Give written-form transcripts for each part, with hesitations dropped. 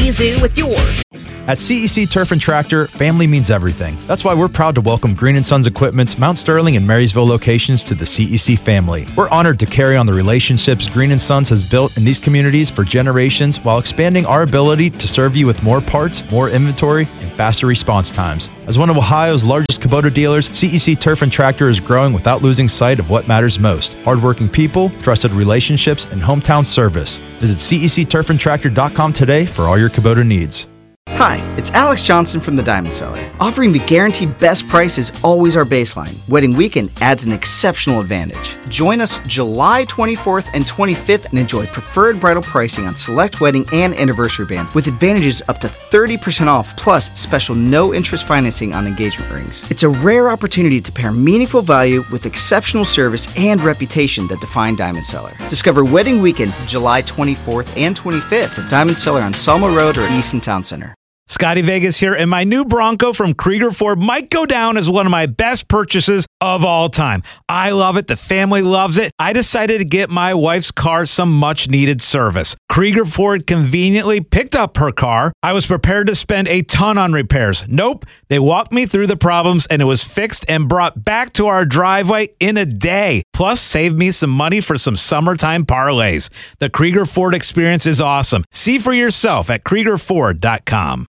easy with yours. At CEC Turf and Tractor, family means everything. That's why we're proud to welcome Green & Sons Equipment's Mount Sterling and Marysville locations to the CEC family. We're honored to carry on the relationships Green & Sons has built in these communities for generations while expanding our ability to serve you with more parts, more inventory, and faster response times. As one of Ohio's largest Kubota dealers, CEC Turf and Tractor is growing without losing sight of what matters most: hardworking people, trusted relationships, and hometown service. Visit CECTurfandTractor.com today for all your Kubota needs. Hi, it's Alex Johnson from the Diamond Cellar. Offering the guaranteed best price is always our baseline. Wedding weekend adds an exceptional advantage. Join us July 24th and 25th and enjoy preferred bridal pricing on select wedding and anniversary bands with advantages up to 30% off plus special no-interest financing on engagement rings. It's a rare opportunity to pair meaningful value with exceptional service and reputation that define Diamond Cellar. Discover Wedding Weekend July 24th and 25th at Diamond Cellar on Selma Road or Easton Town Center. Scotty Vegas here, and my new Bronco from Krieger Ford might go down as one of my best purchases of all time. I love it. The family loves it. I decided to get my wife's car some much-needed service. Krieger Ford conveniently picked up her car. I was prepared to spend a ton on repairs. Nope. They walked me through the problems, and it was fixed and brought back to our driveway in a day. Plus, saved me some money for some summertime parlays. The Krieger Ford experience is awesome. See for yourself at KriegerFord.com.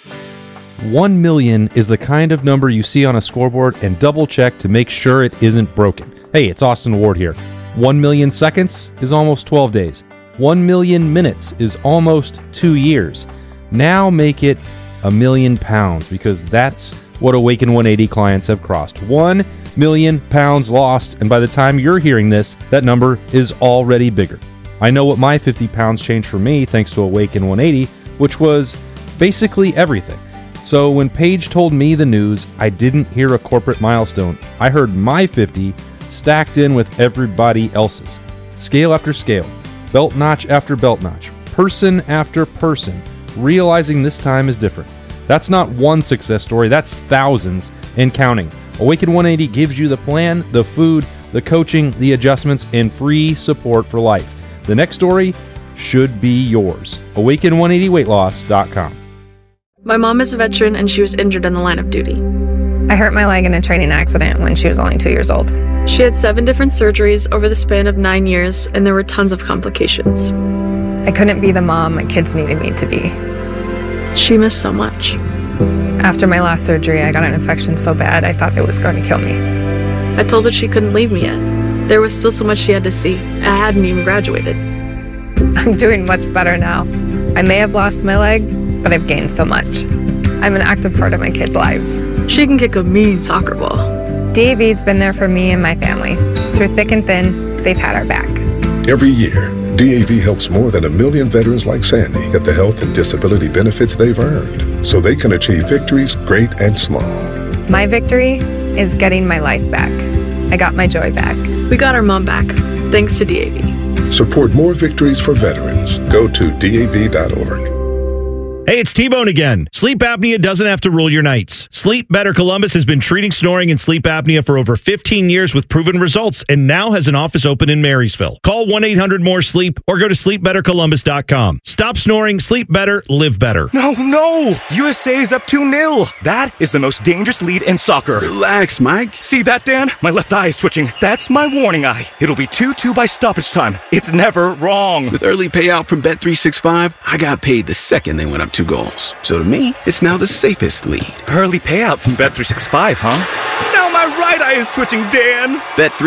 1 million is the kind of number you see on a scoreboard and double check to make sure it isn't broken. Hey, it's Austin Ward here. 1 million seconds is almost 12 days. 1 million minutes is almost 2 years. Now make it £1 million, because that's what Awaken 180 clients have crossed. 1 million pounds lost, and by the time you're hearing this, that number is already bigger. I know what my 50 pounds changed for me thanks to Awaken 180, which was basically everything. So when Paige told me the news, I didn't hear a corporate milestone. I heard my 50 stacked in with everybody else's. Scale after scale, belt notch after belt notch, person after person, realizing this time is different. That's not one success story, that's thousands and counting. Awaken 180 gives you the plan, the food, the coaching, the adjustments, and free support for life. The next story should be yours. Awaken180weightloss.com. My mom is a veteran and she was injured in the line of duty. I hurt my leg in a training accident when she was only 2 years old. She had 7 different surgeries over the span of 9 years, and there were tons of complications. I couldn't be the mom my kids needed me to be. She missed so much. After my last surgery, I got an infection so bad I thought it was going to kill me. I told her she couldn't leave me yet. There was still so much she had to see. I hadn't even graduated. I'm doing much better now. I may have lost my leg, but I've gained so much. I'm an active part of my kids' lives. She can kick a mean soccer ball. DAV's been there for me and my family. Through thick and thin, they've had our back. Every year, DAV helps more than 1 million veterans like Sandy get the health and disability benefits they've earned, so they can achieve victories great and small. My victory is getting my life back. I got my joy back. We got our mom back, thanks to DAV. Support more victories for veterans. Go to DAV.org. Hey, it's T-Bone again. Sleep apnea doesn't have to rule your nights. Sleep Better Columbus has been treating snoring and sleep apnea for over 15 years with proven results and now has an office open in Marysville. Call 1-800-MORE-SLEEP or go to sleepbettercolumbus.com. Stop snoring, sleep better, live better. No! USA is up 2-0. That is the most dangerous lead in soccer. Relax, Mike. See that, Dan? My left eye is twitching. That's my warning eye. It'll be 2-2 by stoppage time. It's never wrong. With early payout from Bet365, I got paid the second they went up 2 goals. So to me, it's now the safest lead. Early payout from Bet365, huh? Now my right eye is twitching, Dan.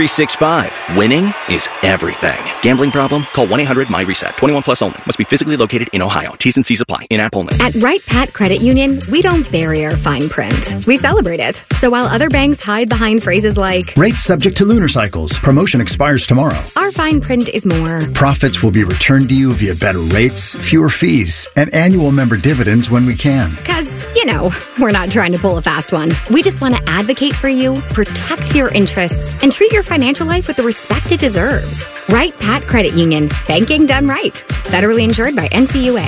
Bet365. Winning is everything. Gambling problem? Call 1-800-MY-RESET. 21 plus only. Must be physically located in Ohio. T's and C's apply. In-app only. At Wright Pat Credit Union, we don't bury our fine print. We celebrate it. So while other banks hide behind phrases like rates subject to lunar cycles, promotion expires tomorrow, our fine print is more. Profits will be returned to you via better rates, fewer fees, and annual member dividends when we can. Because, we're not trying to pull a fast one. We just want to advocate for you, protect your interests, and treat your financial life with the respect it deserves. Wright Pat Credit Union. Banking done right. Federally insured by NCUA.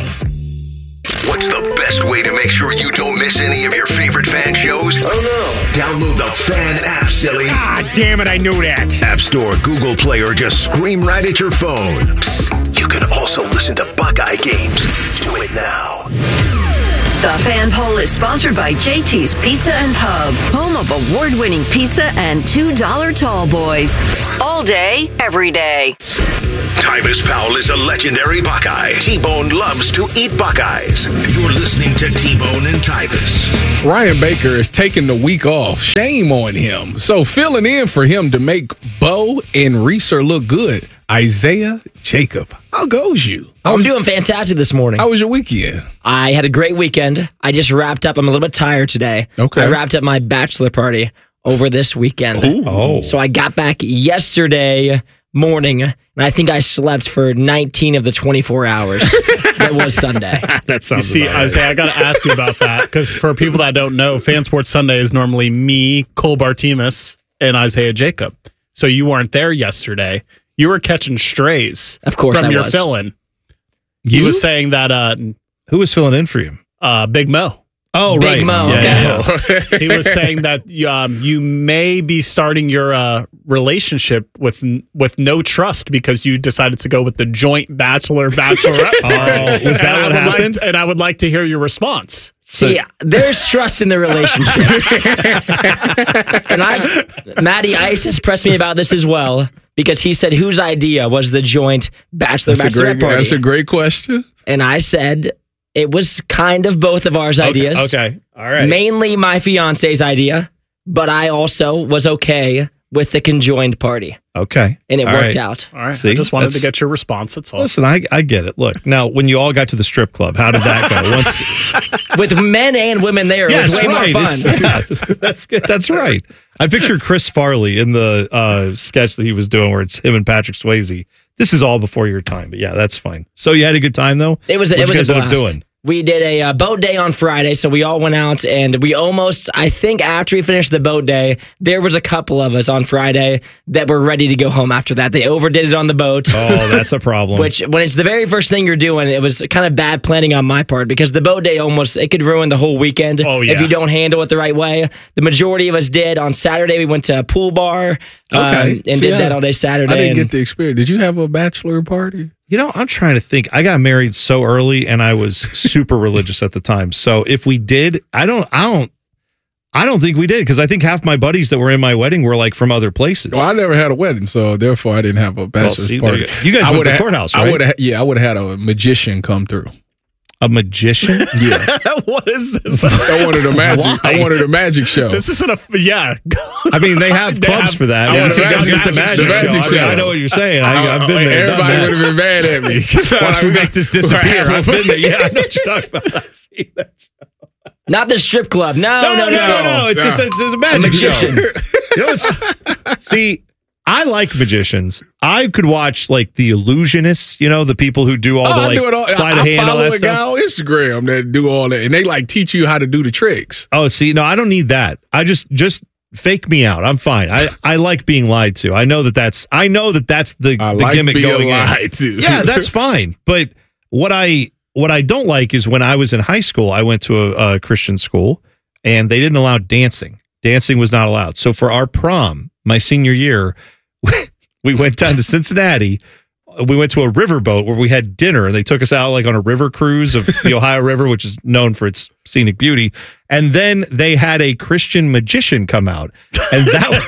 What's the best way to make sure you don't miss any of your favorite fan shows? Oh no. Download the Fan app, silly. Ah, damn it, I knew that. App Store, Google Play, or just scream right at your phone. Psst, you can also listen to Buckeye games. Do it now. The Fan Poll is sponsored by JT's Pizza and Pub, home of award-winning pizza and $2 tall boys. All day, every day. Tyvis Powell is a legendary Buckeye. T-Bone loves to eat Buckeyes. You're listening to T-Bone and Tyvis. Ryan Baker is taking the week off. Shame on him. So filling in for him to make Bo and Reeser look good, Isaiah Jacob. How goes you? I'm doing fantastic this morning. How was your weekend? I had a great weekend. I just wrapped up. I'm a little bit tired today. Okay. I wrapped up my bachelor party over this weekend. Ooh. Oh. So I got back yesterday morning, and I think I slept for 19 of the 24 hours. That was Sunday. That sounds You see, Isaiah, I got to ask you about that, because for people that don't know, Fan Sports Sunday is normally me, Cole Bartemus, and Isaiah Jacob. So you weren't there yesterday. You were catching strays. Of course from I your was. fill-in. He was saying that... who was filling in for you? Big Mo. Oh, Big right. Mo, Yeah. He was saying that you may be starting your relationship with no trust because you decided to go with the joint bachelorette. Oh, was that what happened? And I would like to hear your response. See, there's trust in the relationship. And Matty Ice has pressed me about this as well, because he said whose idea was the joint bachelorette party. That's a great question. And I said it was kind of both of ours ideas. Okay. All right. Mainly my fiance's idea, but I also was okay with the conjoined party. Okay. And it All worked right. out. All right. See, I just wanted to that's- get your response. That's all. Listen, I get it. Look, now, when you all got to the strip club, how did that go? With men and women there, it was way more fun. Yeah, that's good. That's right. I picture Chris Farley in the sketch that he was doing where it's him and Patrick Swayze. This is all before your time, but yeah, that's fine. So you had a good time, though? It was What'd a you guys end up blast. doing? We did a boat day on Friday, so we all went out, and we almost, I think after we finished the boat day, there was a couple of us on Friday that were ready to go home after that. They overdid it on the boat. Oh, that's a problem. Which, when it's the very first thing you're doing, it was kind of bad planning on my part, because the boat day it could ruin the whole weekend if you don't handle it the right way. The majority of us did. On Saturday, we went to a pool bar and did that all day Saturday. I didn't get the experience. Did you have a bachelor party? You know, I'm trying to think. I got married so early, and I was super religious at the time. So if we did, I don't think we did, because I think half my buddies that were in my wedding were like from other places. Well, I never had a wedding, so therefore I didn't have a bachelor's party. You guys went to the courthouse, right? I would have had a magician come through. A magician? Yeah. What is this? I wanted a magic. Why? I wanted a magic show. This isn't I mean, they have clubs for that. I You can go get the the magic show. I know what you're saying. I've been there. Everybody would have been mad at me. Watch me make this disappear. I've been there. Yeah, I know what you're talking about. I see that. Not the strip club. No. It's just it's a magic magician. show. You know, see, I like magicians. I could watch like the illusionists, the people who do all the I do it all. sleight of I hand, all follow that a guy stuff. on Instagram that do all that, and they like teach you how to do the tricks. Oh, see, no, I don't need that. I just fake me out. I'm fine. I like being lied to. I know that's the like gimmick being going lied in. to. Yeah, that's fine. But what I don't like is when I was in high school, I went to a Christian school, and they didn't allow dancing. Dancing was not allowed. So for our prom, my senior year, we went down to Cincinnati. We went to a riverboat where we had dinner, and they took us out like on a river cruise of the Ohio River, which is known for its scenic beauty. And then they had a Christian magician come out, and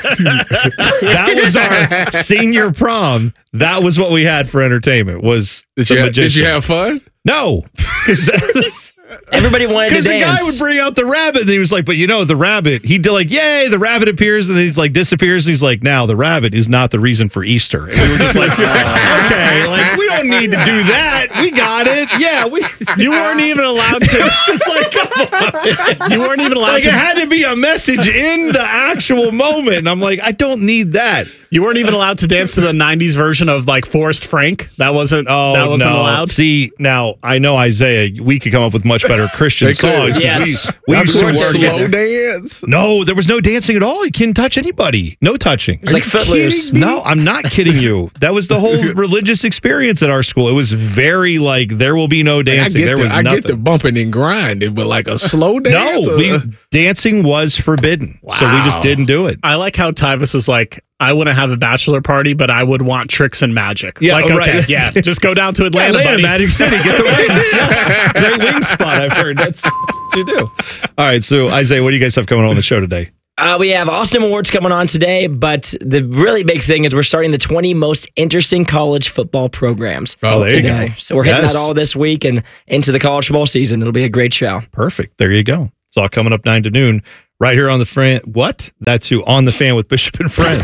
that was our senior prom. That was what we had for entertainment. Did you have fun? No. Everybody wanted to dance. Because the guy would bring out the rabbit, and he was like, but the rabbit, he did like, yay, the rabbit appears, and then he's like disappears, and he's like, now the rabbit is not the reason for Easter. And we were just like, okay, like we don't need to do that. We got it. Yeah, you weren't even allowed to. It's just like, come on. You weren't even allowed to. It had to be a message in the actual moment. And I'm like, I don't need that. You weren't even allowed to dance to the 90s version of like Forrest Frank. That wasn't allowed. See, now I know Isaiah, we could come up with much better Christian songs. Yes. We used to work slow dance. No, there was no dancing at all. You couldn't touch anybody. No touching. It was like Footloose. No, I'm not kidding you. That was the whole religious experience at our school. It was very like, there will be no dancing. I get the bumping and grinding, but like a slow dance? No, dancing was forbidden. Wow. So we just didn't do it. I like how Tyvis was like, I wouldn't have a bachelor party, but I would want tricks and magic. Yeah, like, okay, right. yeah, just go down to Atlanta, Atlanta, buddy. Magic City, get the wings. Yeah. Great wing spot, I've heard. That's what you do. All right, so Isaiah, what do you guys have coming on the show today? We have Austin Awards coming on today, but the really big thing is we're starting the 20 most interesting college football programs there you go. So we're hitting that all this week and into the college football season. It'll be a great show. Perfect. There you go. It's all coming up 9 to noon right here on the Fan. What? That's who? On the Fan with Bishop and Friend.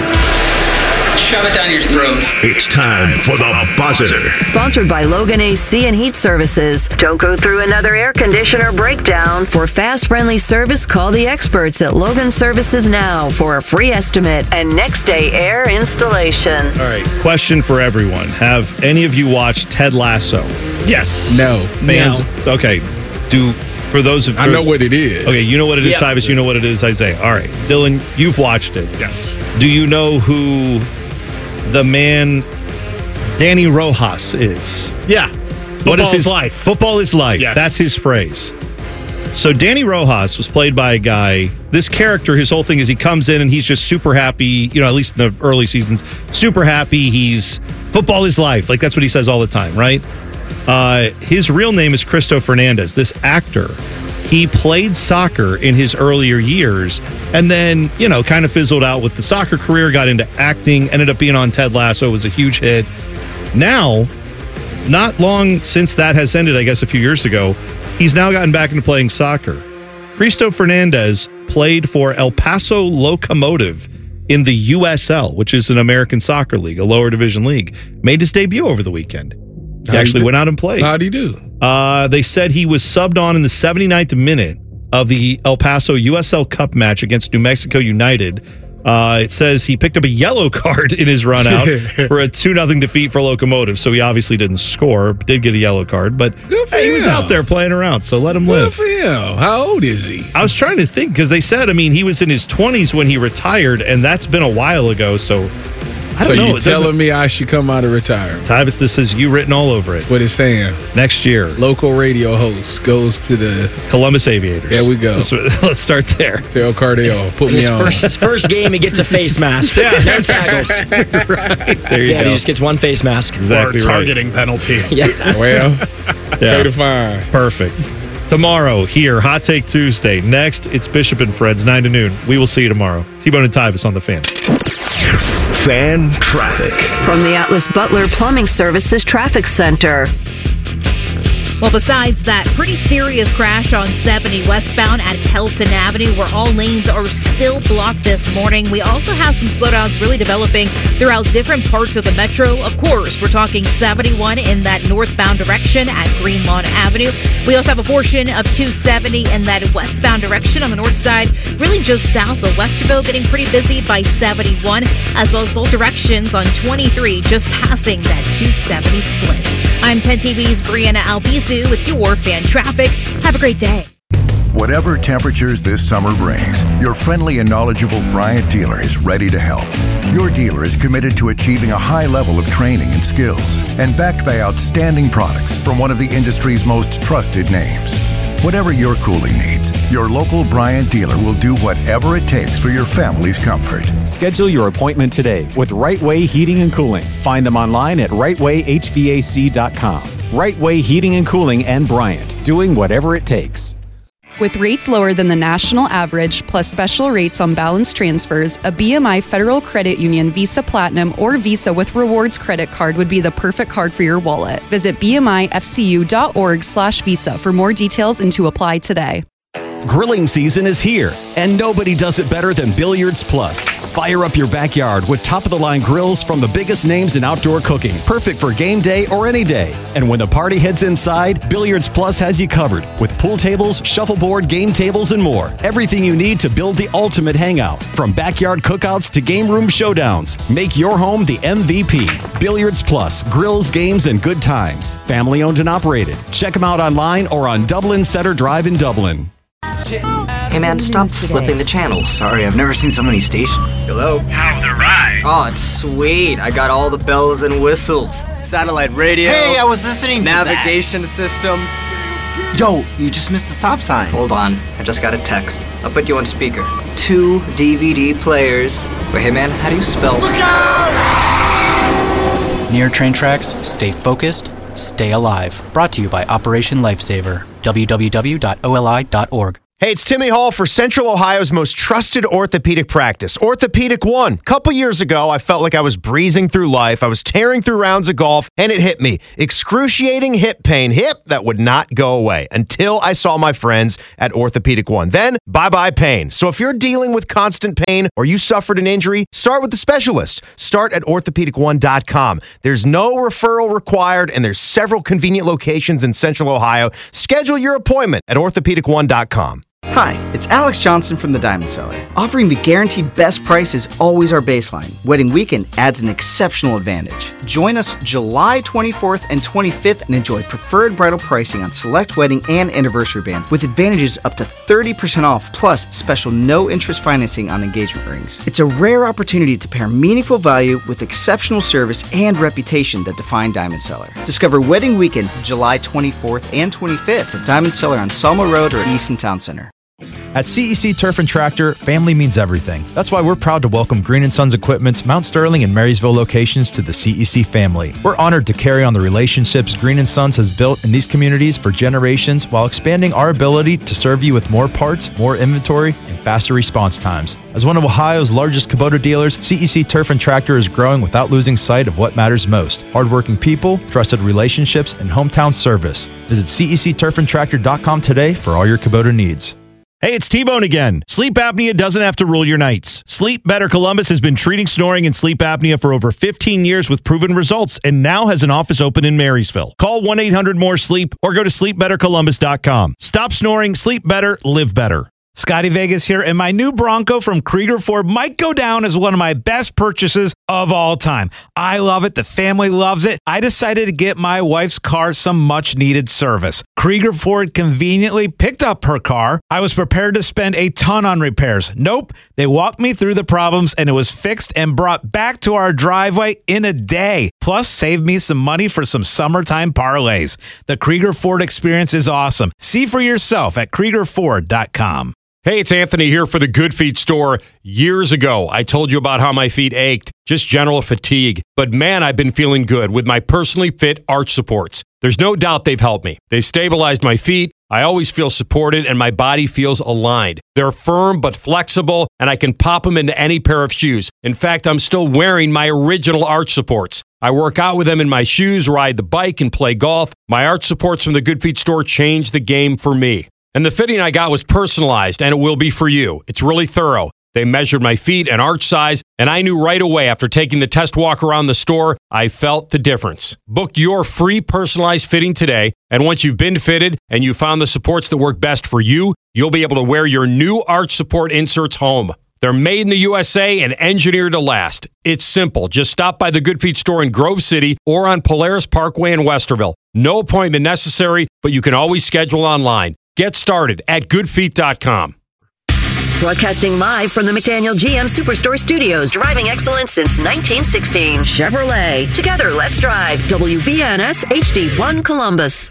Shove it down your throat. It's time for the buzzer. Sponsored by Logan AC and Heat Services. Don't go through another air conditioner breakdown. For fast, friendly service, call the experts at Logan Services now for a free estimate and next day air installation. All right. Question for everyone. Have any of you watched Ted Lasso? Yes. No. Fans? No. Okay. For those of I know what it is. Okay, you know what it is, Tyvis. You know what it is, Isaiah. All right. Dylan, you've watched it. Yes. Do you know who the man Danny Rojas is? Yeah. What is his life? Football is life. Yes. That's his phrase. So Danny Rojas was played by a guy. This character, his whole thing is he comes in and he's just super happy, at least in the early seasons, super happy. Football is life. Like, that's what he says all the time, right? His real name is Cristo Fernandez. This actor, he played soccer in his earlier years and then, kind of fizzled out with the soccer career, got into acting, ended up being on Ted Lasso, was a huge hit. Now, not long since that has ended, I guess a few years ago, he's now gotten back into playing soccer. Cristo Fernandez played for El Paso Locomotive in the USL, which is an American soccer league, a lower division league. Made his debut over the weekend. He actually went out and played. How'd he do? They said he was subbed on in the 79th minute of the El Paso USL Cup match against New Mexico United. It says he picked up a yellow card in his run out for a 2-0 defeat for Locomotive, so he obviously didn't score, did get a yellow card, but he was out there playing around, so let him live. Good for him. How old is he? I was trying to think, because they said, he was in his 20s when he retired, and that's been a while ago, so I don't know. You're telling me I should come out of retirement? Tyvis, this is you written all over it. What it's saying. Next year. Local radio host goes to the Columbus Aviators. There we go. Let's start there. Tell Cardale, put me on. His first game, he gets a face mask. Yeah. No tackles. Right. There you go. He just gets one face mask. Exactly or a targeting penalty. Yeah. Well, pay the fine. Perfect. Tomorrow, here, Hot Take Tuesday. Next, it's Bishop and Fred's 9 to noon. We will see you tomorrow. T-Bone and Tyvis on the Fan. Fan traffic. From the Atlas Butler Plumbing Services Traffic Center. Well, besides that pretty serious crash on 70 westbound at Pelton Avenue, where all lanes are still blocked this morning, we also have some slowdowns really developing throughout different parts of the metro. Of course, we're talking 71 in that northbound direction at Green Lawn Avenue. We also have a portion of 270 in that westbound direction on the north side, really just south of Westerville, getting pretty busy by 71, as well as both directions on 23, just passing that 270 split. I'm 10 TV's Brianna Albizu with your fan traffic. Have a great day. Whatever temperatures this summer brings, your friendly and knowledgeable Bryant dealer is ready to help. Your dealer is committed to achieving a high level of training and skills and backed by outstanding products from one of the industry's most trusted names. Whatever your cooling needs, your local Bryant dealer will do whatever it takes for your family's comfort. Schedule your appointment today with Right Way Heating and Cooling. Find them online at rightwayhvac.com. Right Way Heating and Cooling and Bryant, doing whatever it takes. With rates lower than the national average, plus special rates on balance transfers, a BMI Federal Credit Union Visa Platinum or Visa with Rewards credit card would be the perfect card for your wallet. Visit bmifcu.org/visa for more details and to apply today. Grilling season is here, and nobody does it better than Billiards Plus. Fire up your backyard with top-of-the-line grills from the biggest names in outdoor cooking, perfect for game day or any day. And when the party heads inside, Billiards Plus has you covered with pool tables, shuffleboard, game tables, and more. Everything you need to build the ultimate hangout, from backyard cookouts to game room showdowns. Make your home the MVP. Billiards Plus, grills, games, and good times. Family owned and operated. Check them out online or on Dublin Center Drive in Dublin. Hey man, stop flipping the channels. Sorry, I've never seen so many stations. Hello? How's the ride? Oh, it's sweet. I got all the bells and whistles. Satellite radio. Hey, I was listening to navigation system. Yo, you just missed the stop sign. Hold on, I just got a text. I'll put you on speaker. 2 DVD players. Wait, hey man, how do you spell? Look out! Near train tracks, stay focused, stay alive. Brought to you by Operation Lifesaver. www.oli.org. Hey, it's Timmy Hall for Central Ohio's most trusted orthopedic practice, Orthopedic One. A couple years ago, I felt like I was breezing through life. I was tearing through rounds of golf, and it hit me. Excruciating hip pain. Hip that would not go away until I saw my friends at Orthopedic One. Then, bye-bye pain. So if you're dealing with constant pain or you suffered an injury, start with the specialist. Start at orthopedic1.com. There's no referral required, and there's several convenient locations in Central Ohio. Schedule your appointment at orthopedic1.com. Hi, it's Alex Johnson from the Diamond Cellar. Offering the guaranteed best price is always our baseline. Wedding weekend adds an exceptional advantage. Join us July 24th and 25th and enjoy preferred bridal pricing on select wedding and anniversary bands with advantages up to 30% off plus special no-interest financing on engagement rings. It's a rare opportunity to pair meaningful value with exceptional service and reputation that define Diamond Cellar. Discover Wedding Weekend July 24th and 25th at Diamond Cellar on Selma Road or Easton Town Center. At CEC Turf and Tractor, family means everything. That's why we're proud to welcome Green & Sons Equipment's Mount Sterling and Marysville locations to the CEC family. We're honored to carry on the relationships Green & Sons has built in these communities for generations while expanding our ability to serve you with more parts, more inventory, and faster response times. As one of Ohio's largest Kubota dealers, CEC Turf and Tractor is growing without losing sight of what matters most: hardworking people, trusted relationships, and hometown service. Visit CECTurfandTractor.com today for all your Kubota needs. Hey, it's T-Bone again. Sleep apnea doesn't have to rule your nights. Sleep Better Columbus has been treating snoring and sleep apnea for over 15 years with proven results and now has an office open in Marysville. Call 1-800-MORE-SLEEP or go to sleepbettercolumbus.com. Stop snoring, sleep better, live better. Scotty Vegas here, and my new Bronco from Krieger Ford might go down as one of my best purchases of all time. I love it. The family loves it. I decided to get my wife's car some much-needed service. Krieger Ford conveniently picked up her car. I was prepared to spend a ton on repairs. Nope. They walked me through the problems, and it was fixed and brought back to our driveway in a day. Plus, saved me some money for some summertime parlays. The Krieger Ford experience is awesome. See for yourself at KriegerFord.com. Hey, it's Anthony here for the Good Feet store. Years ago, I told you about how my feet ached, just general fatigue. But man, I've been feeling good with my personally fit arch supports. There's no doubt they've helped me. They've stabilized my feet. I always feel supported and my body feels aligned. They're firm but flexible, and I can pop them into any pair of shoes. In fact, I'm still wearing my original arch supports. I work out with them in my shoes, ride the bike, and play golf. My arch supports from the Good Feet store changed the game for me. And the fitting I got was personalized, and it will be for you. It's really thorough. They measured my feet and arch size, and I knew right away after taking the test walk around the store, I felt the difference. Book your free personalized fitting today, and once you've been fitted and you found the supports that work best for you, you'll be able to wear your new arch support inserts home. They're made in the USA and engineered to last. It's simple. Just stop by the Good Feet store in Grove City or on Polaris Parkway in Westerville. No appointment necessary, but you can always schedule online. Get started at goodfeet.com. Broadcasting live from the McDaniel GM Superstore Studios, driving excellence since 1916. Chevrolet. Together, let's drive. WBNS HD1 Columbus.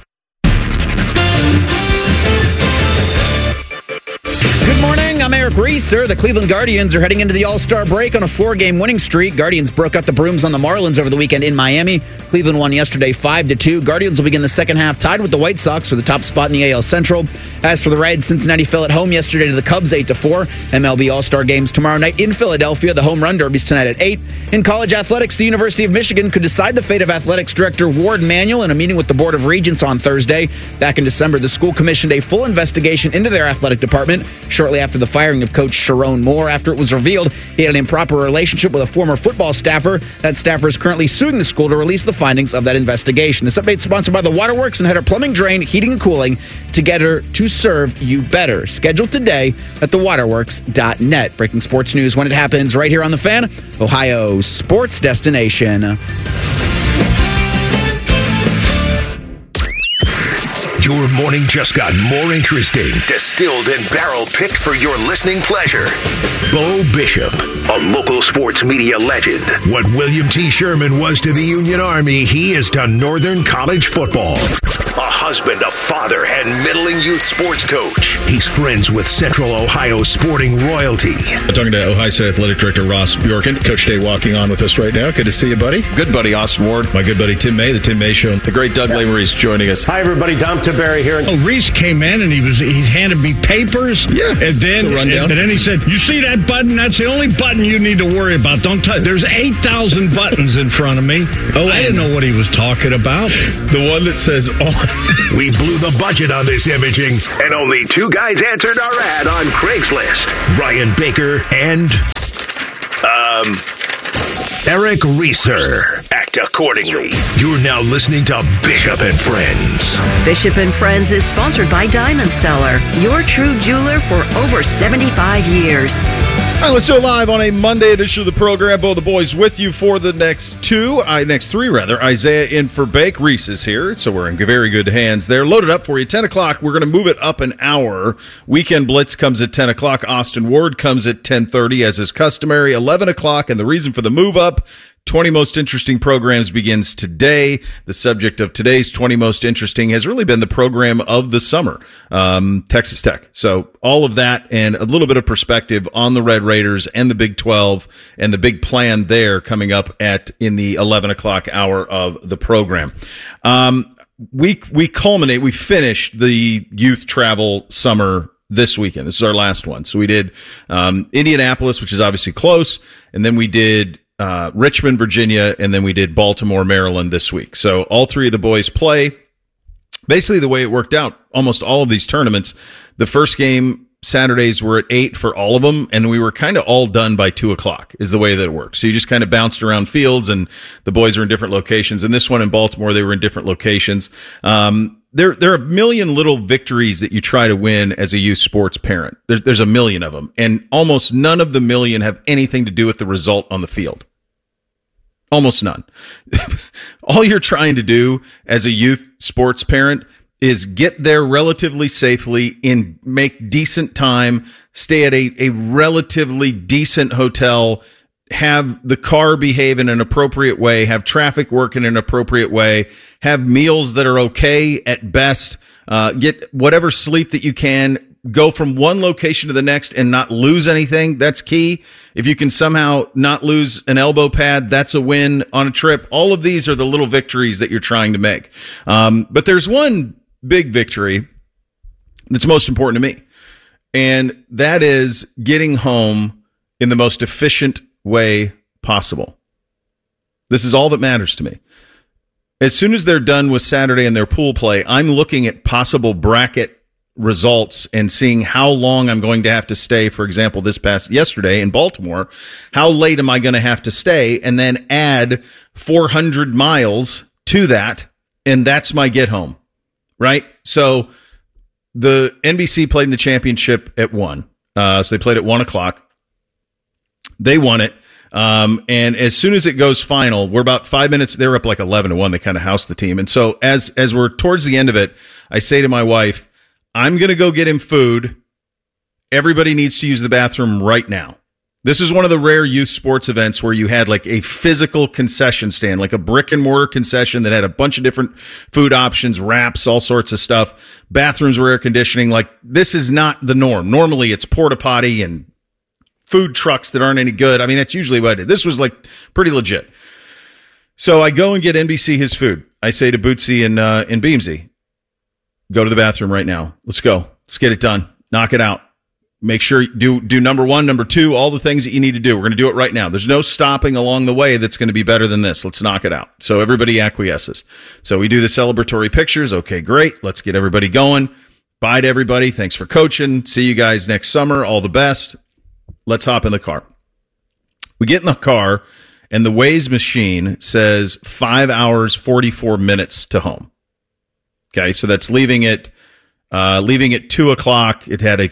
Good morning, I'm Eric Reeser. The Cleveland Guardians are heading into the All-Star break on a 4-game winning streak. Guardians broke out the brooms on the Marlins over the weekend in Miami. Cleveland won yesterday 5-2. Guardians will begin the second half tied with the White Sox for the top spot in the AL Central. As for the Reds, Cincinnati fell at home yesterday to the Cubs 8-4. MLB All-Star games tomorrow night in Philadelphia. The home run derby's tonight at 8. In college athletics, the University of Michigan could decide the fate of athletics director Ward Manuel in a meeting with the Board of Regents on Thursday. Back in December, the school commissioned a full investigation into their athletic department shortly after the firing of Coach Sharon Moore, after it was revealed he had an improper relationship with a former football staffer. That staffer is currently suing the school to release the findings of that investigation. This update is sponsored by the Waterworks and Header Plumbing, Drain, Heating, and Cooling, together to serve you better. Scheduled today at thewaterworks.net. Breaking sports news when it happens right here on The Fan, Ohio's sports destination. Your morning just got more interesting. Distilled and barrel-picked for your listening pleasure. Bo Bishop, a local sports media legend. What William T. Sherman was to the Union Army, he is to Northern College football. A husband, a father, and middling youth sports coach. He's friends with Central Ohio sporting royalty. I'm talking to Ohio State Athletic Director Ross Bjorken. Coach Day walking on with us right now. Good to see you, buddy. Good buddy, Austin Ward. My good buddy Tim May, the Tim May Show. The great Doug Lamery joining us. Hi, everybody. Dom Taberry here. Oh, Reese came in and he handed me papers. Yeah. And then he said, "You see that button? That's the only button you need to worry about. Don't touch. There's 8,000 buttons in front of me." Oh, I didn't know what he was talking about. The one that says on. We blew the budget on this imaging, and only 2 guys answered our ad on Craigslist. Ryan Baker and Eric Reeser. Act accordingly. You're now listening to Bishop and Friends. Bishop and Friends is sponsored by Diamond Seller, your true jeweler for over 75 years. All right, let's do it live on a Monday edition of the program. Bo the boys with you for the next three. Isaiah in for Bake. Reese is here, so we're in very good hands there. Loaded up for you. 10 o'clock, we're going to move it up an hour. Weekend Blitz comes at 10 o'clock. Austin Ward comes at 10:30 as is customary. 11 o'clock, and the reason for the move up, 20 Most Interesting Programs begins today. The subject of today's 20 Most Interesting has really been the program of the summer, Texas Tech. So all of that and a little bit of perspective on the Red Raiders and the Big 12 and the big plan there coming up in the 11 o'clock hour of the program. We finished the youth travel summer this weekend. This is our last one. So we did Indianapolis, which is obviously close, and then we did Richmond, Virginia, and then we did Baltimore, Maryland this week. So all 3 of the boys play. Basically, the way it worked out, almost all of these tournaments, the first game Saturdays were at 8 for all of them, and we were kind of all done by 2 o'clock is the way that it works. So you just kind of bounced around fields, and the boys are in different locations. And this one in Baltimore, they were in different locations. There are a million little victories that you try to win as a youth sports parent. There's a million of them, and almost none of the million have anything to do with the result on the field. Almost none. All you're trying to do as a youth sports parent is get there relatively safely and make decent time, stay at a relatively decent hotel, have the car behave in an appropriate way, have traffic work in an appropriate way, have meals that are okay at best, get whatever sleep that you can, go from one location to the next and not lose anything. That's key. If you can somehow not lose an elbow pad, that's a win on a trip. All of these are the little victories that you're trying to make. But there's one big victory that's most important to me, and that is getting home in the most efficient way possible. This is all that matters to me. As soon as they're done with Saturday and their pool play, I'm looking at possible bracket results and seeing how long I'm going to have to stay. For example, yesterday in Baltimore, how late am I going to have to stay, and then add 400 miles to that, and that's my get home, right? So the NBC played in the championship at 1. So they played at 1 o'clock. They won it. And as soon as it goes final, we're about 5 minutes. They're up like 11-1. They kind of housed the team. And so as we're towards the end of it, I say to my wife, I'm going to go get him food. Everybody needs to use the bathroom right now. This is one of the rare youth sports events where you had like a physical concession stand, like a brick and mortar concession that had a bunch of different food options, wraps, all sorts of stuff. Bathrooms were air conditioning. Like, this is not the norm. Normally it's porta potty and food trucks that aren't any good. I mean, that's usually what I did. This was like pretty legit. So I go and get NBC his food. I say to Bootsy and Beamsy, go to the bathroom right now. Let's go. Let's get it done. Knock it out. Make sure you do number 1, number 2, all the things that you need to do. We're going to do it right now. There's no stopping along the way that's going to be better than this. Let's knock it out. So everybody acquiesces. So we do the celebratory pictures. Okay, great. Let's get everybody going. Bye to everybody. Thanks for coaching. See you guys next summer. All the best. Let's hop in the car. We get in the car, and the Waze machine says 5 hours, 44 minutes to home. Okay, so that's leaving at 2 o'clock. It had a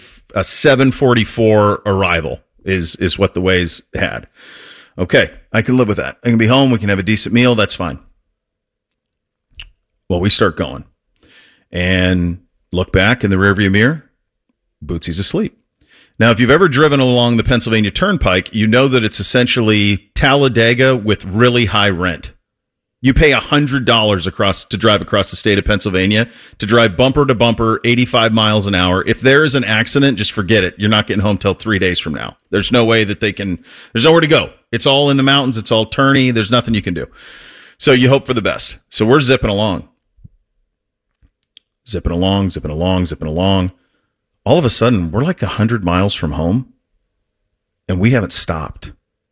7:44 arrival is what the Waze had. Okay, I can live with that. I can be home. We can have a decent meal. That's fine. Well, we start going. and look back in the rearview mirror. Bootsy's asleep. Now, if you've ever driven along the Pennsylvania Turnpike, you know that it's essentially Talladega with really high rent. You pay $100 to drive across the state of Pennsylvania, to drive bumper to bumper, 85 miles an hour. If there is an accident, just forget it. You're not getting home till 3 days from now. There's no way that there's nowhere to go. It's all in the mountains. It's all turny. There's nothing you can do. So you hope for the best. So we're zipping along. Zipping along, zipping along, zipping along. All of a sudden, we're like 100 miles from home, and we haven't stopped.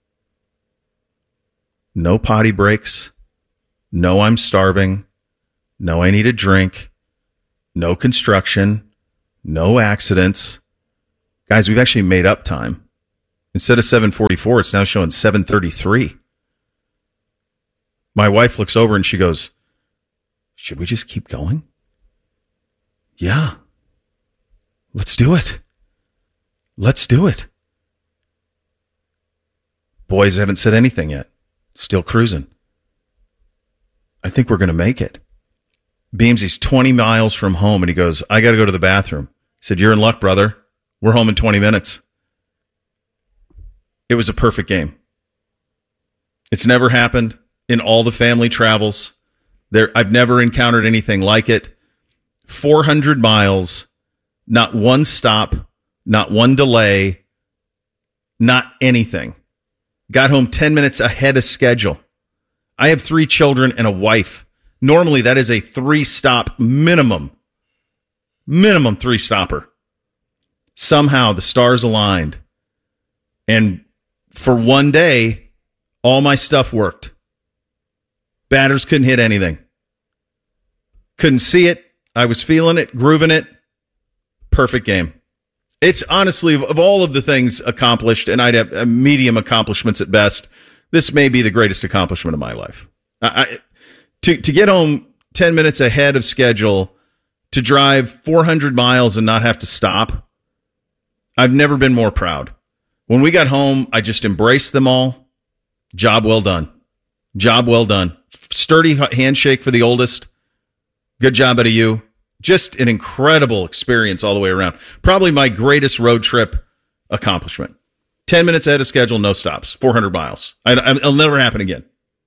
No potty breaks. No, I'm starving. No, I need a drink. No construction. No accidents. Guys, we've actually made up time. Instead of 7:44, it's now showing 7:33. My wife looks over and she goes, should we just keep going? Yeah. Let's do it. Let's do it. Boys haven't said anything yet. Still cruising. I think we're going to make it. Beamsy's 20 miles from home, and he goes, I got to go to the bathroom. He said, you're in luck, brother. We're home in 20 minutes. It was a perfect game. It's never happened in all the family travels. I've never encountered anything like it. 400 miles, not one stop, not one delay, not anything. Got home 10 minutes ahead of schedule. I have 3 children and a wife. Normally, that is a 3-stop minimum. Minimum 3-stopper. Somehow, the stars aligned. And for one day, all my stuff worked. Batters couldn't hit anything. Couldn't see it. I was feeling it, grooving it. Perfect game. It's honestly, of all of the things accomplished, and I'd have medium accomplishments at best, this may be the greatest accomplishment of my life. To get home 10 minutes ahead of schedule, to drive 400 miles and not have to stop, I've never been more proud. When we got home, I just embraced them all. Job well done. Job well done. Sturdy handshake for the oldest. Good job out of you. Just an incredible experience all the way around. Probably my greatest road trip accomplishment. 10 minutes ahead of schedule, no stops. 400 miles. It'll never happen again.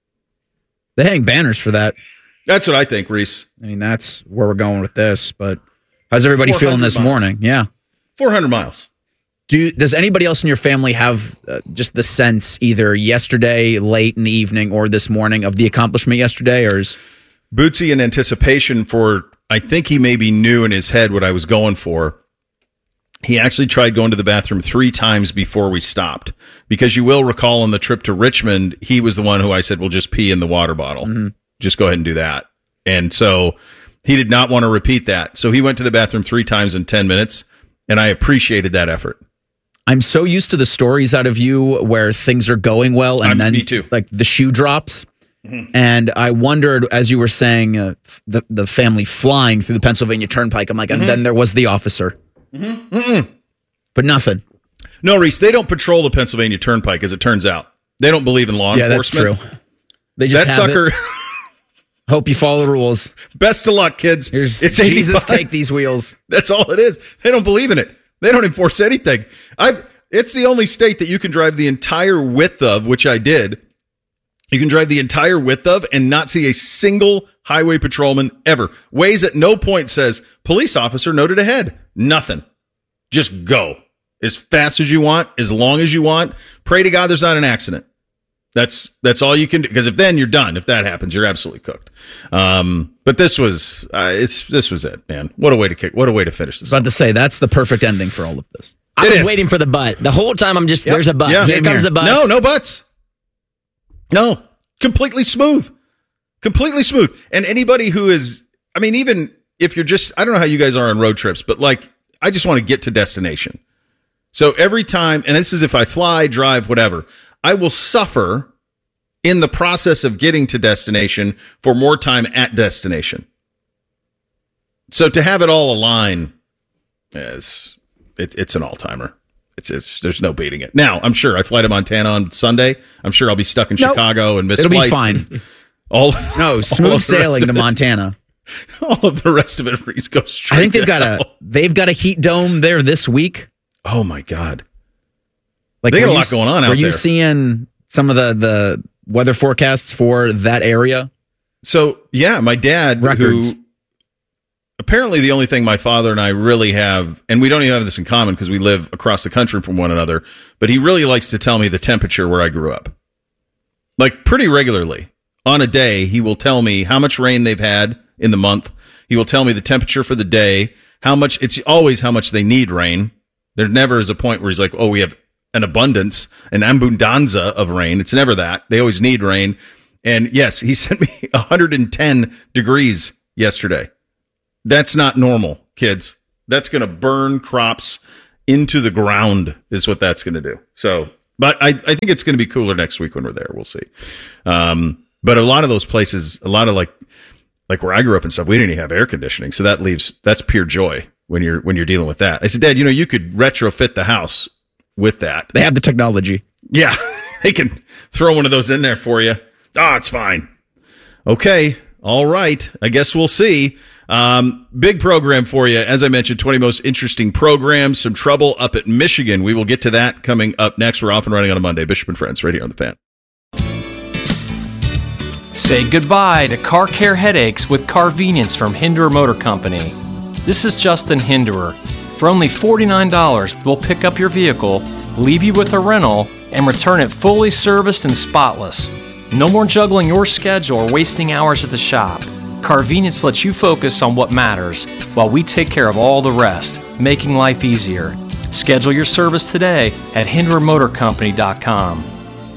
They hang banners for that. That's what I think, Reese. I mean, that's where we're going with this. But how's everybody feeling this morning? Yeah. 400 miles. Does anybody else in your family have just the sense either yesterday, late in the evening, or this morning of the accomplishment yesterday? Or is Bootsy in anticipation for, I think he maybe knew in his head what I was going for. He actually tried going to the bathroom 3 times before we stopped. Because you will recall on the trip to Richmond, he was the one who I said, well, just pee in the water bottle. Mm-hmm. Just go ahead and do that. And so he did not want to repeat that. So he went to the bathroom 3 times in 10 minutes, and I appreciated that effort. I'm so used to the stories out of you where things are going well, and then me too. Like the shoe drops. Mm-hmm. And I wondered, as you were saying, the family flying through the Pennsylvania Turnpike, I'm like, and then there was the officer. Mm-hmm. Mm-mm. But nothing. No, Reese, they don't patrol the Pennsylvania Turnpike, as it turns out. They don't believe in law enforcement. That's true. They just that sucker. Hope you follow the rules. Best of luck, kids. It's Jesus, 85. Take these wheels. That's all it is. They don't believe in it. They don't enforce anything. It's the only state that you can drive the entire width of, which I did. You can drive the entire width of and not see a single highway patrolman ever. Waze at no point says, police officer noted ahead. Nothing. Just go. As fast as you want, as long as you want. Pray to God there's not an accident. That's all you can do. Because if then you're done. If that happens, you're absolutely cooked. But this was it, man. What a way to finish this. About to say that's the perfect ending for all of this. I was waiting for the butt. The whole time I'm just there's a butt. Yeah. Here comes the butt. No butts. No. Completely smooth. Completely smooth. And anybody who is, I mean, even if you're just, I don't know how you guys are on road trips, but like, I just want to get to destination. So every time, and this is if I fly, drive, whatever, I will suffer in the process of getting to destination for more time at destination. So to have it all align, it's an all-timer. There's no beating it. Now, I'm sure I fly to Montana on Sunday. I'm sure I'll be stuck in Chicago and miss It'll flights. It'll be fine. Smooth sailing to Montana. All of the rest of it goes straight. I think they've got a heat dome there this week. Oh my God! Like they got a lot going on out there. Are you seeing some of the weather forecasts for that area? So yeah, my dad, Records. who apparently the only thing my father and I really have, and we don't even have this in common because we live across the country from one another, but he really likes to tell me the temperature where I grew up. Like pretty regularly. On a day, he will tell me how much rain they've had in the month. He will tell me the temperature for the day, it's always how much they need rain. There never is a point where he's like, oh, we have an abundance, an abundanza of rain. It's never that. They always need rain. And yes, he sent me 110 degrees yesterday. That's not normal, kids. That's going to burn crops into the ground is what that's going to do. So, but I think it's going to be cooler next week when we're there. We'll see. But a lot of those places, a lot of like where I grew up and stuff, we didn't even have air conditioning. So that's pure joy when you're dealing with that. I said, Dad, you could retrofit the house with that. They have the technology. Yeah. They can throw one of those in there for you. Oh, it's fine. Okay. All right. I guess we'll see. Big program for you. As I mentioned, 20 most interesting programs, some trouble up at Michigan. We will get to that coming up next. We're off and running on a Monday. Bishop and Friends right here on The Fan. Say goodbye to car care headaches with Carvenience from Hinderer Motor Company. This is Justin Hinderer. For only $49, we'll pick up your vehicle, leave you with a rental, and return it fully serviced and spotless. No more juggling your schedule or wasting hours at the shop. Carvenience lets you focus on what matters while we take care of all the rest, making life easier. Schedule your service today at HindererMotorCompany.com.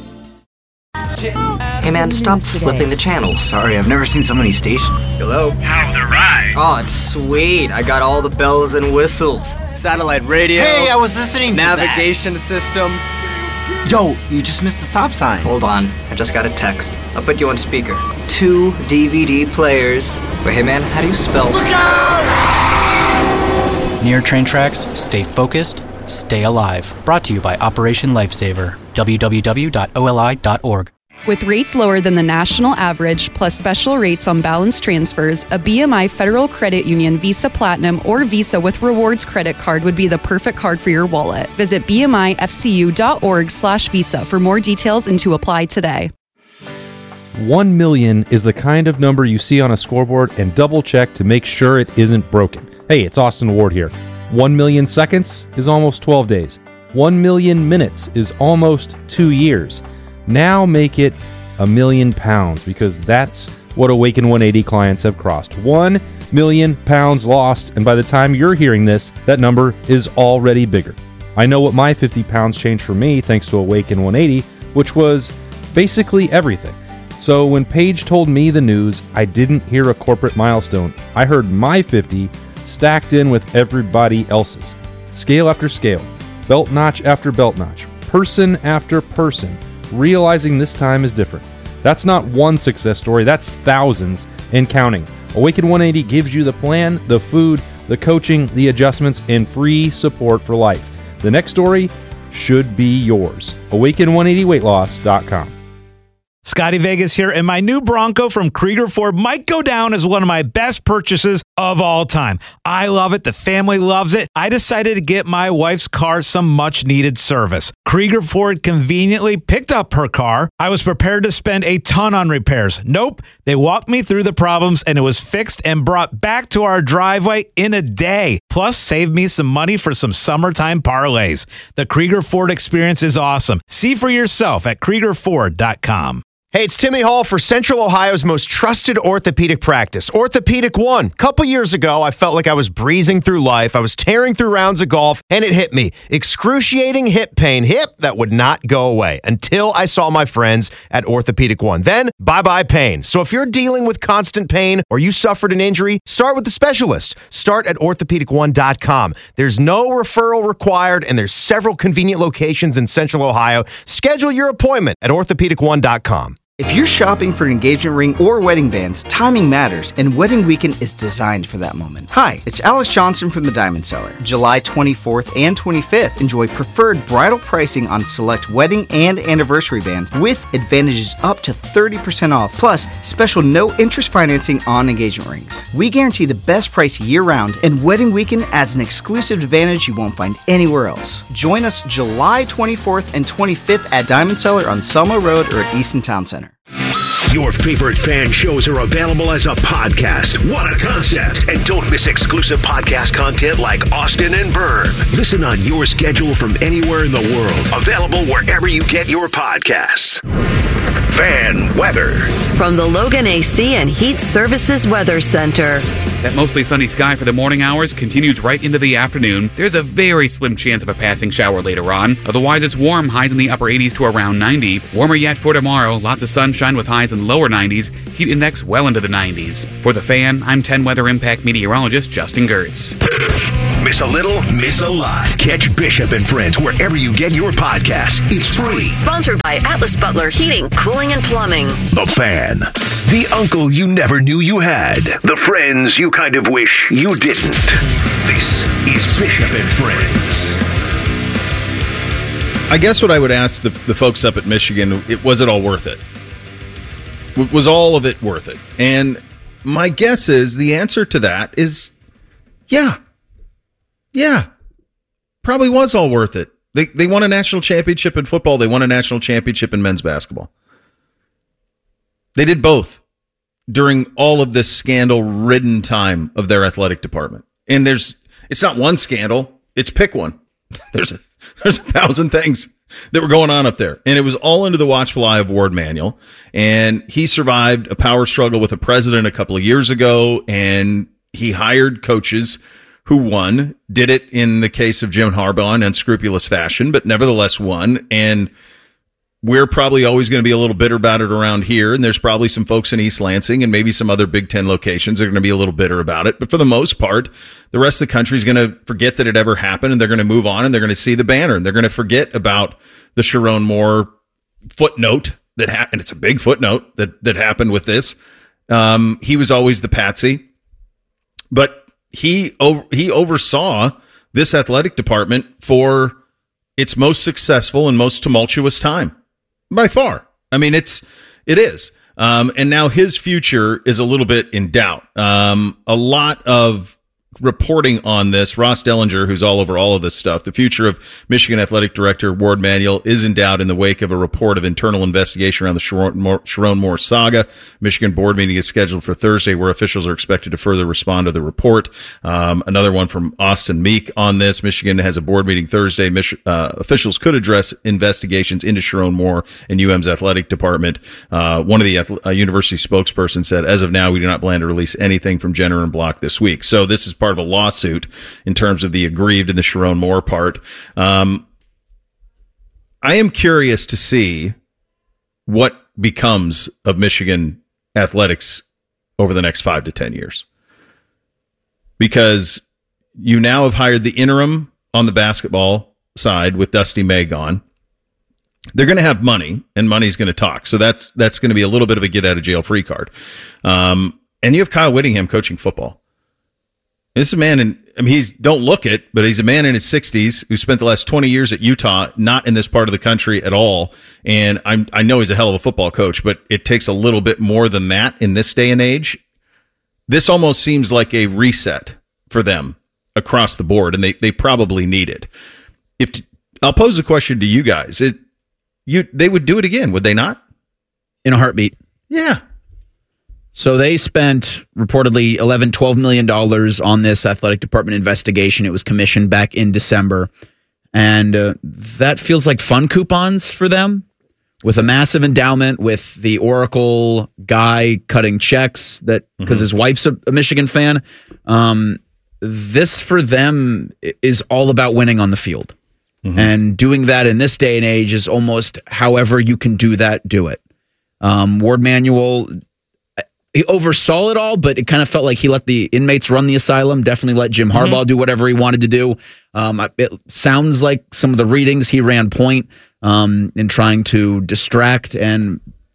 Hey man, stop flipping the channels. Sorry, I've never seen so many stations. Hello? How's the ride? Oh, it's sweet. I got all the bells and whistles. Satellite radio. Hey, I was listening to navigation system. Yo, you just missed the stop sign. Hold on, I just got a text. I'll put you on speaker. 2 DVD players. But hey man, how do you spell? Look out! Near train tracks, stay focused, stay alive. Brought to you by Operation Lifesaver. www.oli.org. With rates lower than the national average, plus special rates on balance transfers, a BMI Federal Credit Union Visa Platinum or Visa with Rewards credit card would be the perfect card for your wallet. Visit bmifcu.org/visa for more details and to apply today. 1 million is the kind of number you see on a scoreboard and double check to make sure it isn't broken. Hey, it's Austin Ward here. 1 million seconds is almost 12 days. 1 million minutes is almost 2 years. Now make it £1 million, because that's what Awaken 180 clients have crossed. 1 million pounds lost, and by the time you're hearing this, that number is already bigger. I know what my 50 pounds changed for me thanks to Awaken 180, which was basically everything. So when Paige told me the news, I didn't hear a corporate milestone. I heard my 50 stacked in with everybody else's. Scale after scale, belt notch after belt notch, person after person, realizing this time is different. That's not one success story, that's thousands and counting. Awaken 180 gives you the plan, the food, the coaching, the adjustments, and free support for life. The next story should be yours. Awaken180weightloss.com. Scotty Vegas here, and my new Bronco from Krieger Ford might go down as one of my best purchases of all time. I love it. The family loves it. I decided to get my wife's car some much-needed service. Krieger Ford conveniently picked up her car. I was prepared to spend a ton on repairs. Nope. They walked me through the problems, and it was fixed and brought back to our driveway in a day. Plus, saved me some money for some summertime parlays. The Krieger Ford experience is awesome. See for yourself at KriegerFord.com. Hey, it's Timmy Hall for Central Ohio's most trusted orthopedic practice, Orthopedic One. A couple years ago, I felt like I was breezing through life. I was tearing through rounds of golf, and it hit me. Excruciating hip pain. Hip that would not go away until I saw my friends at Orthopedic One. Then, bye-bye pain. So if you're dealing with constant pain or you suffered an injury, start with the specialist. Start at orthopedic1.com. There's no referral required, and there's several convenient locations in Central Ohio. Schedule your appointment at orthopedic1.com. If you're shopping for an engagement ring or wedding bands, timing matters, and Wedding Weekend is designed for that moment. Hi, it's Alex Johnson from the Diamond Cellar. July 24th and 25th, enjoy preferred bridal pricing on select wedding and anniversary bands with advantages up to 30% off, plus special no-interest financing on engagement rings. We guarantee the best price year-round, and Wedding Weekend adds an exclusive advantage you won't find anywhere else. Join us July 24th and 25th at Diamond Cellar on Selma Road or at Easton Town Center. Your favorite fan shows are available as a podcast. What a concept! And don't miss exclusive podcast content like Austin and Byrne. Listen on your schedule from anywhere in the world. Available wherever you get your podcasts. Fan weather. From the Logan AC and Heat Services Weather Center. That mostly sunny sky for the morning hours continues right into the afternoon. There's a very slim chance of a passing shower later on. Otherwise, it's warm, highs in the upper 80s to around 90. Warmer yet for tomorrow. Lots of sunshine with highs in lower 90s. Heat index well into the 90s. For The Fan, I'm 10 Weather Impact meteorologist Justin Gertz. Miss a little, miss a lot. Catch Bishop and Friends wherever you get your podcasts. It's free. Sponsored by Atlas Butler Heating, Cooling, and Plumbing. The Fan. The uncle you never knew you had. The friends you kind of wish you didn't. This is Bishop and Friends. I guess what I would ask the folks up at Michigan, was it all worth it? Was all of it worth it? And my guess is the answer to that is yeah. Yeah. Probably was all worth it. They won a national championship in football. They won a national championship in men's basketball. They did both during all of this scandal-ridden time of their athletic department. And it's not one scandal. It's pick one. There's 1,000 things that were going on up there. And it was all under the watchful eye of Ward Manuel. And he survived a power struggle with a president a couple of years ago. And he hired coaches who won, did it in the case of Jim Harbaugh in unscrupulous fashion, but nevertheless won. And we're probably always going to be a little bitter about it around here. And there's probably some folks in East Lansing and maybe some other Big Ten locations that are going to be a little bitter about it. But for the most part, the rest of the country is going to forget that it ever happened, and they're going to move on, and they're going to see the banner, and they're going to forget about the Sharon Moore footnote that happened. And it's a big footnote that happened with this. He was always the patsy, but he oversaw this athletic department for its most successful and most tumultuous time by far. I mean, it is. And now his future is a little bit in doubt. A lot of reporting on this, Ross Dellinger, who's all over all of this stuff, the future of Michigan Athletic Director Ward Manuel is in doubt in the wake of a report of internal investigation around the Sharon Moore saga. Michigan board meeting is scheduled for Thursday, where officials are expected to further respond to the report. Another one from Austin Meek on this. Michigan has a board meeting Thursday. Officials could address investigations into Sharon Moore and UM's athletic department. One of the university spokesperson said, as of now, we do not plan to release anything from Jenner and Block this week. So this is part of a lawsuit in terms of the aggrieved and the Sharon Moore part. I am curious to see what becomes of Michigan athletics over the next 5 to 10 years. Because you now have hired the interim on the basketball side with Dusty May gone. They're going to have money, and money's going to talk. So that's going to be a little bit of a get-out-of-jail-free card. And you have Kyle Whittingham coaching football. This is a man, don't look it, but he's a man in his 60s who spent the last 20 years at Utah, not in this part of the country at all. And I know he's a hell of a football coach, but it takes a little bit more than that in this day and age. This almost seems like a reset for them across the board, and they probably need it. I'll pose a question to you guys. They would do it again, would they not? In a heartbeat. Yeah. So they spent reportedly $11-12 million on this athletic department investigation. It was commissioned back in December. And that feels like fun coupons for them, with a massive endowment, with the Oracle guy cutting checks because his wife's a Michigan fan. This for them is all about winning on the field. Mm-hmm. And doing that in this day and age is almost however you can do that, do it. Ward Manuel, he oversaw it all, but it kind of felt like he let the inmates run the asylum, definitely let Jim Harbaugh do whatever he wanted to do. It sounds like some of the readings he ran point in trying to distract and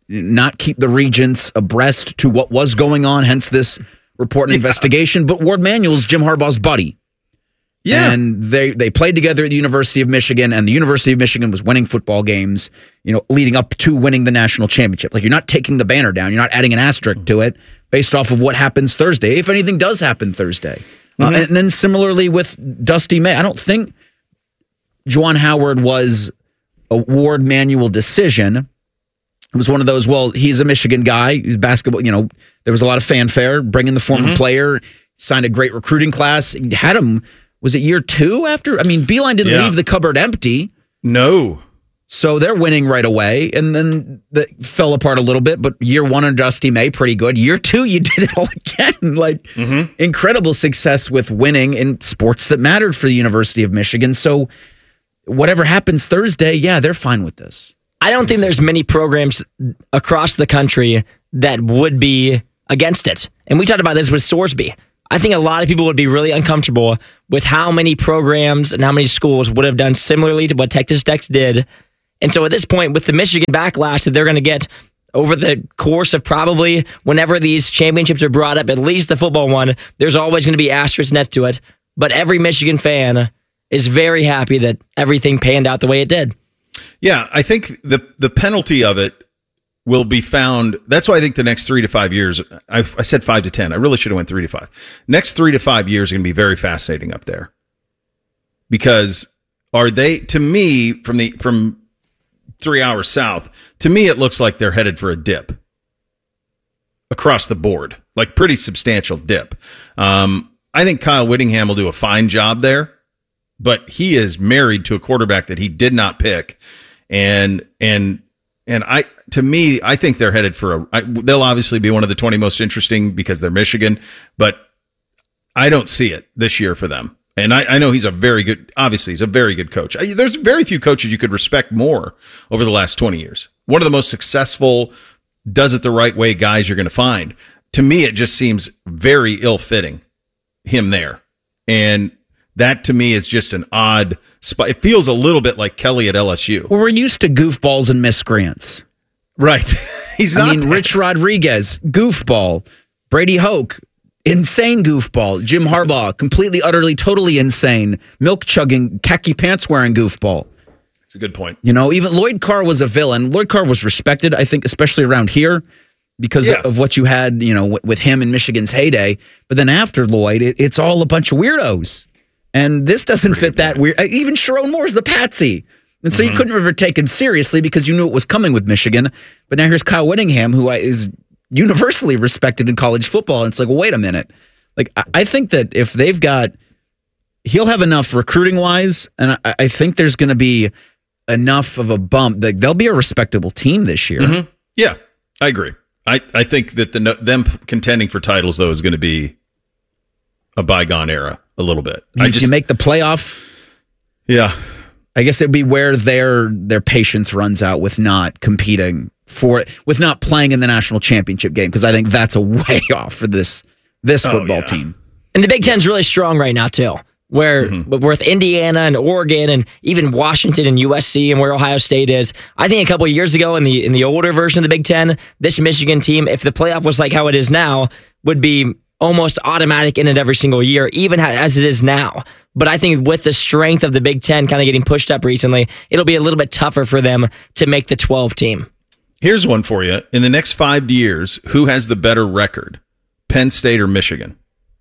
not keep the regents abreast to what was going on, hence this report and investigation. But Ward Manuel's Jim Harbaugh's buddy. Yeah. And they played together at the University of Michigan, and the University of Michigan was winning football games, leading up to winning the national championship. Like, you're not taking the banner down. You're not adding an asterisk to it based off of what happens Thursday, if anything does happen Thursday. And then similarly with Dusty May, I don't think Juwan Howard was a Ward Manuel decision. It was one of those, well, he's a Michigan guy. He's basketball, there was a lot of fanfare bringing the former player, signed a great recruiting class. He had him. Was it year 2 after? I mean, Beeline didn't leave the cupboard empty. No. So they're winning right away. And then that fell apart a little bit. But year 1 under Dusty May, pretty good. Year 2, you did it all again. Incredible success with winning in sports that mattered for the University of Michigan. So whatever happens Thursday, they're fine with this. I don't think there's many programs across the country that would be against it. And we talked about this with Sorsby. I think a lot of people would be really uncomfortable with how many programs and how many schools would have done similarly to what Texas Tech did. And so at this point, with the Michigan backlash that they're going to get over the course of probably whenever these championships are brought up, at least the football one, there's always going to be asterisk next to it. But every Michigan fan is very happy that everything panned out the way it did. Yeah, I think the penalty of it will be found. That's why I think the next 3 to 5 years, I said 5 to 10. I really should have went 3 to 5. Next 3 to 5 years are going to be very fascinating up there. Because are they, to me, from 3 hours south, to me it looks like they're headed for a dip across the board, like pretty substantial dip. I think Kyle Whittingham will do a fine job there, but he is married to a quarterback that he did not pick, and I think they're headed for they'll obviously be one of the 20 most interesting because they're Michigan, but I don't see it this year for them. And I know he's a very good coach. There's very few coaches you could respect more over the last 20 years. One of the most successful, does it the right way guys you're going to find. To me, it just seems very ill-fitting him there. And that to me is just an odd spot. It feels a little bit like Kelly at LSU. Well, we're used to goofballs and miscreants. Right. He's not. Rich Rodriguez, goofball. Brady Hoke, insane goofball. Jim Harbaugh, completely, utterly, totally insane. Milk-chugging, khaki pants-wearing goofball. That's a good point. Even Lloyd Carr was a villain. Lloyd Carr was respected, I think, especially around here because of what you had, with him in Michigan's heyday. But then after Lloyd, it's all a bunch of weirdos. And this doesn't fit that weird. Even Sharon Moore's the patsy. And so you couldn't ever take him seriously because you knew it was coming with Michigan. But now here's Kyle Whittingham, who is universally respected in college football. And it's like, well, wait a minute. Like, I think that if he'll have enough recruiting-wise, and I think there's going to be enough of a bump that they'll be a respectable team this year. Mm-hmm. Yeah, I agree. I think that them contending for titles, though, is going to be a bygone era a little bit. You make the playoff. Yeah. I guess it'd be where their patience runs out with not competing for it, with not playing in the national championship game, because I think that's a way off for this football team. And the Big Ten's really strong right now, too, where with Indiana and Oregon and even Washington and USC and where Ohio State is. I think a couple of years ago in the older version of the Big Ten, this Michigan team, if the playoff was like how it is now, would be almost automatic in it every single year, even as it is now. But I think with the strength of the Big Ten kind of getting pushed up recently, it'll be a little bit tougher for them to make the 12 team. Here's one for you. In the next 5 years, who has the better record, Penn State or Michigan?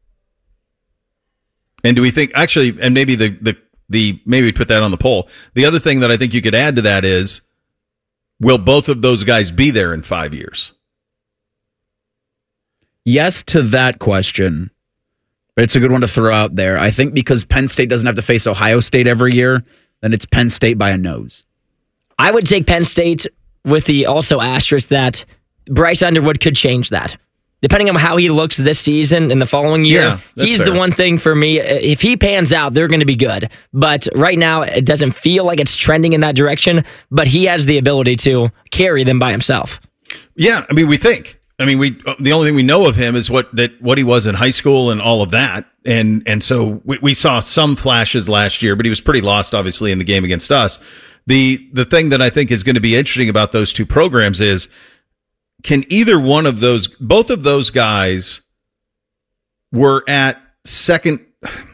And do we think, actually, and maybe maybe we put that on the poll. The other thing that I think you could add to that is, will both of those guys be there in 5 years? Yes to that question, but it's a good one to throw out there. I think because Penn State doesn't have to face Ohio State every year, then it's Penn State by a nose. I would take Penn State with the also asterisk that Bryce Underwood could change that. Depending on how he looks this season and the following year, he's fair. The one thing for me. If he pans out, they're going to be good. But right now, it doesn't feel like it's trending in that direction, but he has the ability to carry them by himself. Yeah, I mean, we think. I mean, the only thing we know of him is what he was in high school and all of that, and so we saw some flashes last year, but he was pretty lost, obviously, in the game against us. The thing that I think is going to be interesting about those two programs is can either one of those, both of those guys were at second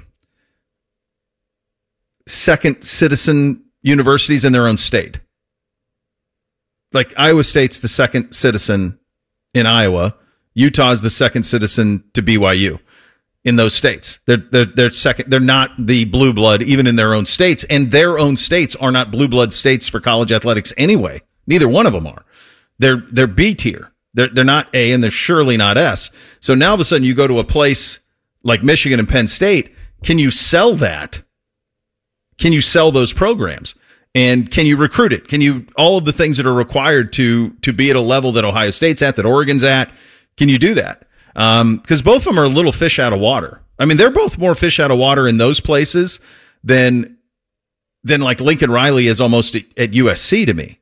citizen universities in their own state. Like Iowa State's the second citizen in Iowa. Utah's the second citizen to BYU in those states. They're second. They're not the blue blood even in their own states, and their own states are not blue blood states for college athletics anyway. Neither one of them are. They're B tier. They're not A, and they're surely not S. So now all of a sudden you go to a place like Michigan and Penn State. Can you sell that? Can you sell those programs? And can you recruit it? Can you, all of the things that are required to be at a level that Ohio State's at, that Oregon's at, can you do that? Because both of them are a little fish out of water. I mean, they're both more fish out of water in those places than like Lincoln Riley is almost at USC to me.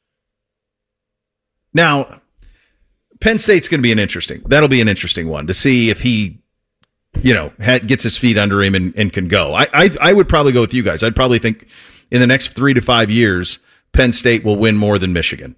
Now, Penn State's going to be that'll be an interesting one to see if he, gets his feet under him and can go. I would probably go with you guys. I'd probably think in the next 3 to 5 years, Penn State will win more than Michigan.